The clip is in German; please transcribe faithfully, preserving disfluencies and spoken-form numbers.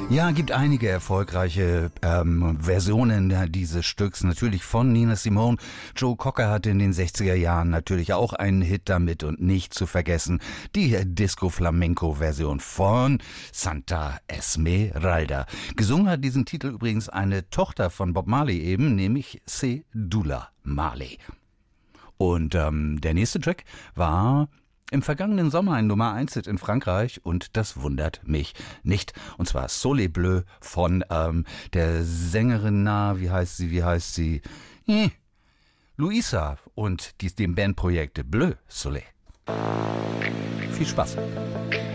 Ja, gibt einige erfolgreiche ähm, Versionen dieses Stücks, natürlich von Nina Simone. Joe Cocker hatte in den sechziger Jahren natürlich auch einen Hit damit und nicht zu vergessen die Disco-Flamenco-Version von Santa Esmeralda. Gesungen hat diesen Titel übrigens eine Tochter von Bob Marley eben, nämlich Cedula Marley. Und ähm, der nächste Track war im vergangenen Sommer ein Nummer eins Hit in Frankreich und das wundert mich nicht. Und zwar Soleil Bleu von ähm, der Sängerin, na, wie heißt sie, wie heißt sie? Hm. Luisa und die, dem Bandprojekt Bleu Soleil. Viel Spaß.